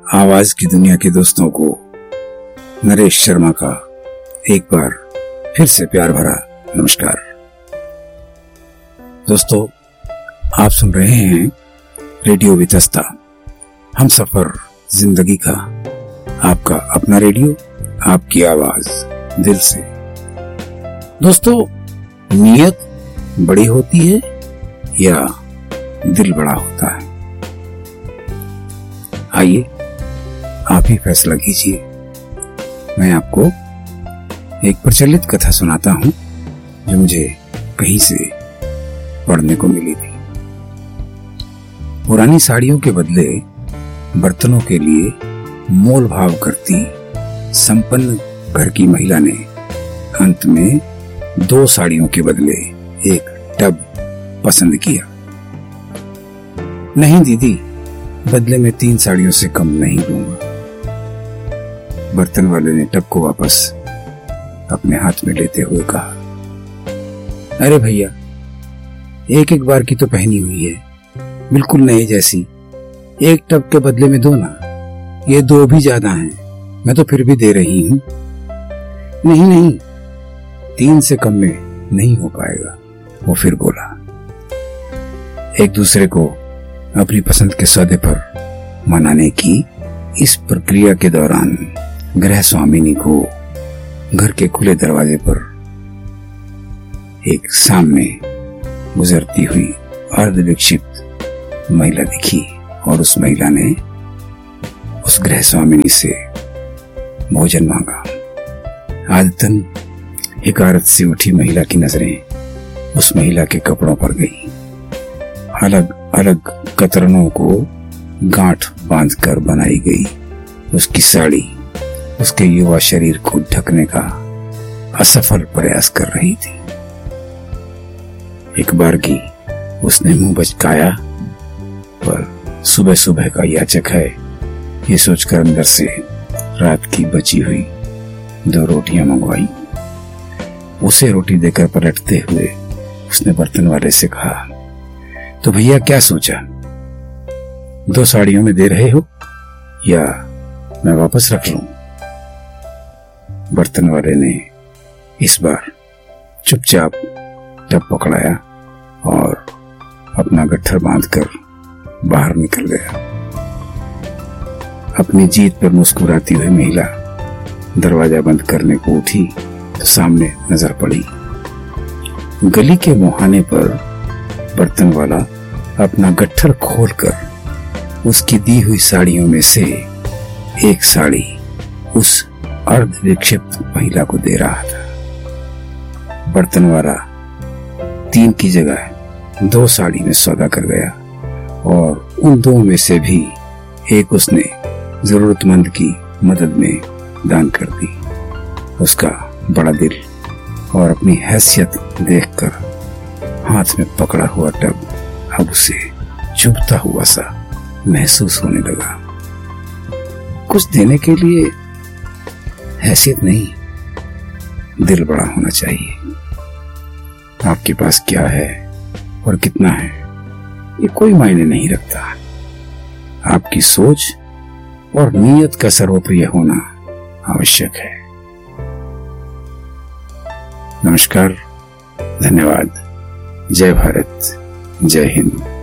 आवाज की दुनिया के दोस्तों को नरेश शर्मा का एक बार फिर से प्यार भरा नमस्कार। दोस्तों, आप सुन रहे हैं रेडियो वितस्ता, हम सफर जिंदगी का, आपका अपना रेडियो, आपकी आवाज दिल से। दोस्तों, नीयत बड़ी होती है या दिल बड़ा होता है? आइए आप ही फैसला कीजिए। मैं आपको एक प्रचलित कथा सुनाता हूं जो मुझे कहीं से पढ़ने को मिली थी। पुरानी साड़ियों के बदले बर्तनों के लिए मोल भाव करती संपन्न घर की महिला ने अंत में 2 साड़ियों के बदले एक टब पसंद किया। नहीं दीदी, बदले में 3 साड़ियों से कम नहीं दूंगा। बर्तन वाले ने टब को वापस अपने हाथ में लेते हुए कहा, अरे भैया, एक बार की तो पहनी हुई है, बिल्कुल नए जैसी। एक टब के बदले में 2 ना, ये 2 भी ज्यादा हैं, मैं तो फिर भी दे रही हूं। नहीं, 3 से कम में नहीं हो पाएगा, वो फिर बोला। एक दूसरे को अपनी पसंद के सौदे पर मनाने की इस प्रक्रिया के दौरान गृह स्वामिनी को घर के खुले दरवाजे पर एक सामने गुजरती हुई अर्धविक्षिप्त महिला दिखी और उस महिला ने उस गृह स्वामिनी से भोजन मांगा। आदतन हिकारत से उठी महिला की नजरें उस महिला के कपड़ों पर गई। अलग अलग कतरनों को गांठ बांधकर बनाई गई उसकी साड़ी उसके युवा शरीर को ढकने का असफल प्रयास कर रही थी। एक बार की उसने मुंह बचकाया, पर सुबह सुबह का याचक है ये सोचकर अंदर से रात की बची हुई 2 रोटियां मंगवाई। उसे रोटी देकर पलटते हुए उसने बर्तन वाले से कहा, तो भैया क्या सोचा, 2 साड़ियों में दे रहे हो या मैं वापस रख लूं? बर्तन वाले ने इस बार चुपचाप टब पकड़ाया और अपना गट्ठर बांधकर बाहर निकल गया। अपनी जीत पर मुस्कुराती हुई महिला दरवाजा बंद करने को उठी तो सामने नजर पड़ी। गली के मुहाने पर बर्तन वाला अपना गट्ठर खोलकर उसकी दी हुई साड़ियों में से एक साड़ी उस अर्धविक्षिप्त महिला को दे रहा था। बर्तन वाला 3 की जगह 2 साड़ी में सौदा कर गया और उन 2 में से भी एक उसने जरूरतमंद की मदद में दान कर दी। उसका बड़ा दिल और अपनी हैसियत देखकर हाथ में पकड़ा हुआ टब अब उसे चुभता हुआ सा महसूस होने लगा। कुछ देने के लिए हैसियत नहीं, दिल बड़ा होना चाहिए। आपके पास क्या है और कितना है ये कोई मायने नहीं रखता। आपकी सोच और नीयत का सर्वप्रिय होना आवश्यक है। नमस्कार, धन्यवाद, जय भारत, जय हिंद।